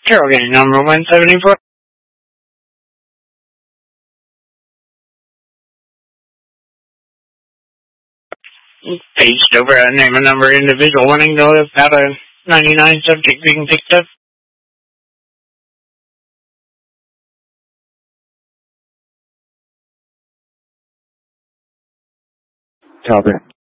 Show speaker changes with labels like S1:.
S1: Carol game number 174. Paged over a name and number individual wanting to know if out of 99 subject being picked up.
S2: Copy.